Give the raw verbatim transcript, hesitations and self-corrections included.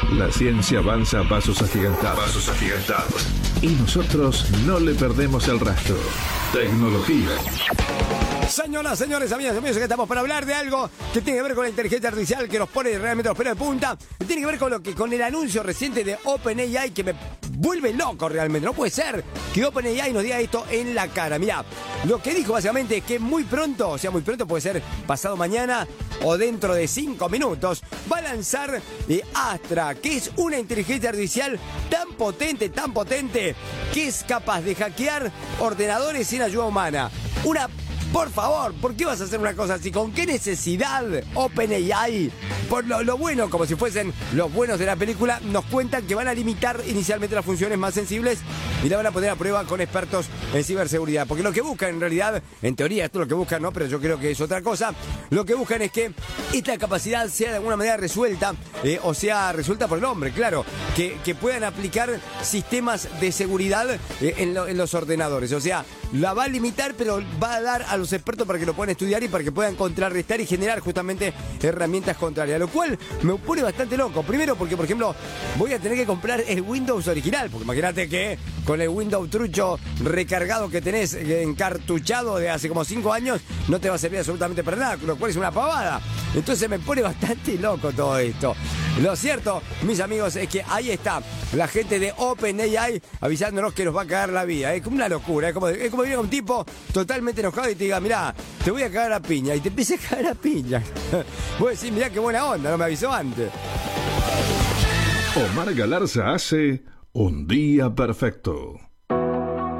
La ciencia avanza a pasos agigantados. Pasos agigantados. Y nosotros no le perdemos el rastro. Tecnología. Señoras, señores, amigas y amigos, que estamos para hablar de algo que tiene que ver con la inteligencia artificial, que nos pone realmente los pelos de punta. Tiene que ver con lo que con el anuncio reciente de OpenAI, que me vuelve loco realmente. No puede ser que OpenAI nos diga esto en la cara. Mirá, lo que dijo básicamente es que muy pronto, o sea, muy pronto puede ser pasado mañana o dentro de cinco minutos, va a lanzar eh, Astra, que es una inteligencia artificial tan potente, tan potente, que es capaz de hackear ordenadores sin ayuda humana. Una... Por favor, ¿por qué vas a hacer una cosa así? ¿Con qué necesidad? OpenAI, por lo, lo bueno, como si fuesen los buenos de la película, nos cuentan que van a limitar inicialmente las funciones más sensibles y la van a poner a prueba con expertos en ciberseguridad. Porque lo que buscan en realidad, en teoría esto es lo que buscan, ¿no? Pero yo creo que es otra cosa. Lo que buscan es que esta capacidad sea de alguna manera resuelta, eh, o sea, resuelta por el hombre, claro. Que, que puedan aplicar sistemas de seguridad eh, en, lo, en los ordenadores. O sea, la va a limitar, pero va a dar a los expertos para que lo puedan estudiar y para que puedan contrarrestar y generar justamente herramientas contrarias, lo cual me pone bastante loco. Primero porque, por ejemplo, voy a tener que comprar el Windows original, porque imagínate que con el Windows trucho recargado que tenés encartuchado de hace como cinco años no te va a servir absolutamente para nada, lo cual es una pavada. Entonces me pone bastante loco todo esto. Lo cierto, mis amigos, es que ahí está la gente de OpenAI avisándonos que nos va a cagar la vida. Es como una locura, es como, es como venir a un tipo totalmente enojado y te diga, mirá, te voy a cagar a piña, y te empieza a cagar a piña. Vos decís, mirá qué buena onda, no me avisó antes. Omar Galarza hace Un Día Perfecto.